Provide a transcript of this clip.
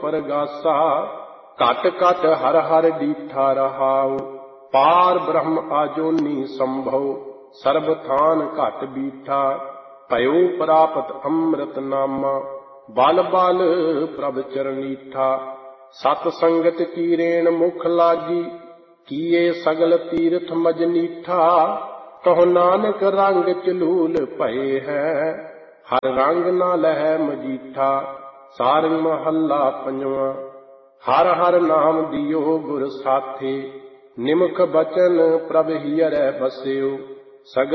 परगासा घट घट हर हर डीठा रहाओ। पार ब्रह्म आजोनी संभव सर्वथान घट बीठा। भयो प्राप्त अमृत नामा बल बल प्रभ चरणीठा। सत संगत की रेण मुख लागी किए सगल तीर्थ मजनीठा। कहो नानक रंग चलूल भये है हर रंग ना लह मजीठा। सारंग महला पंजवा। हर हर नाम दियो गुर साथे निमख बचन प्रभ हियरै बस्यो। सगल